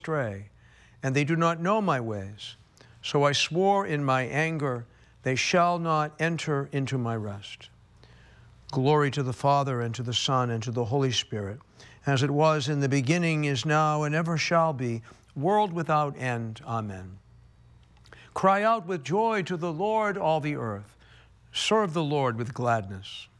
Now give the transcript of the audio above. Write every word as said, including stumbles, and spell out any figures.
astray, and they do not know my ways. So I swore in my anger, they shall not enter into my rest. Glory to the Father, and to the Son, and to the Holy Spirit, as it was in the beginning, is now, and ever shall be, world without end. Amen. Cry out with joy to the Lord, all the earth. Serve the Lord with gladness.